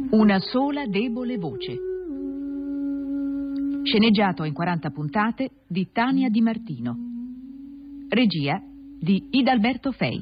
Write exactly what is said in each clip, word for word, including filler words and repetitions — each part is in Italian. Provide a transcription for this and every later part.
Una sola debole voce. Sceneggiato in quaranta puntate di Tania Di Martino. Regia di Idalberto Fei.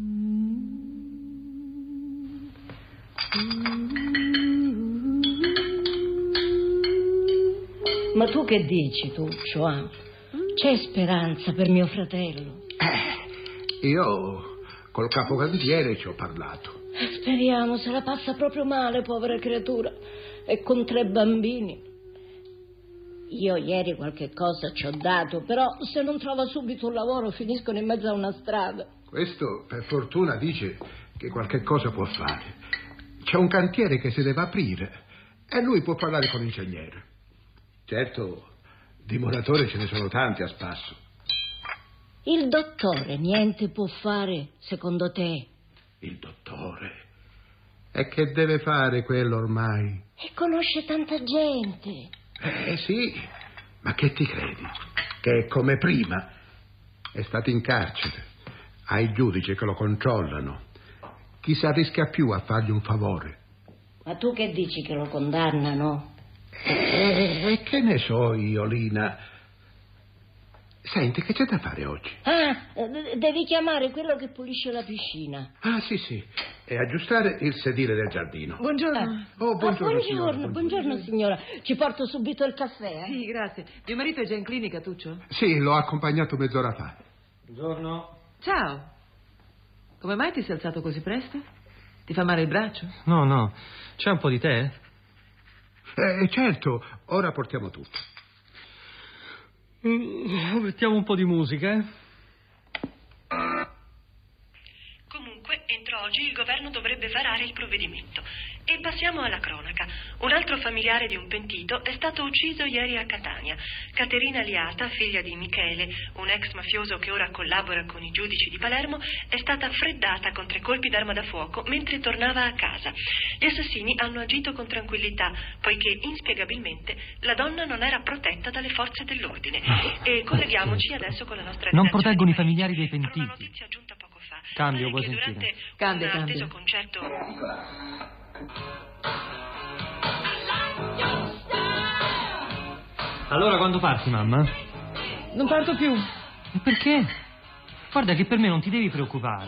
Ma tu che dici, Tuccio? Eh? C'è speranza per mio fratello? Eh, io col capocantiere ci ho parlato. Speriamo, se la passa proprio male, povera creatura. E con tre bambini. Io ieri qualche cosa ci ho dato, però se non trova subito un lavoro finiscono in mezzo a una strada. Questo, per fortuna, dice che qualche cosa può fare. C'è un cantiere che si deve aprire e lui può parlare con l'ingegnere. Certo, di muratori ce ne sono tanti a spasso. Il dottore niente può fare, secondo te? Il dottore? E che deve fare quello ormai? E conosce tanta gente. Eh sì, ma che ti credi? Che è come prima. È stato in carcere. Ha i giudici che lo controllano. Chi si arrisca più a fargli un favore? Ma tu che dici, che lo condannano? E eh, che ne so io, Lina. Senti, che c'è da fare oggi? Ah, devi chiamare quello che pulisce la piscina. Ah, sì, sì. E aggiustare il sedile del giardino. Buongiorno. Ah. Oh, buongiorno, ah, buongiorno, signora, buongiorno. buongiorno, signora. Ci porto subito il caffè, eh? Sì, grazie. Mio marito è già in clinica, Tuccio? Sì, l'ho accompagnato mezz'ora fa. Buongiorno. Ciao. Come mai ti sei alzato così presto? Ti fa male il braccio? No, no. C'è un po' di tè? Eh, certo, ora portiamo tutto. Mm, mettiamo un po' di musica, eh? Comunque, entro oggi il governo dovrebbe varare il provvedimento. E passiamo alla cronaca. Un altro familiare di un pentito è stato ucciso ieri a Catania. Caterina Liata, figlia di Michele, un ex mafioso che ora collabora con i giudici di Palermo, è stata freddata con tre colpi d'arma da fuoco mentre tornava a casa. Gli assassini hanno agito con tranquillità, poiché inspiegabilmente la donna non era protetta dalle forze dell'ordine. E colleghiamoci adesso con la nostra Non redazione proteggono di i familiari dei Parigi. pentiti. Una notizia giunta poco fa. Cambio, Pare vuoi che sentire? durante Cambia, un cambia. atteso concerto... Allora quando parti, mamma? Non parto più. E perché? Guarda che per me non ti devi preoccupare.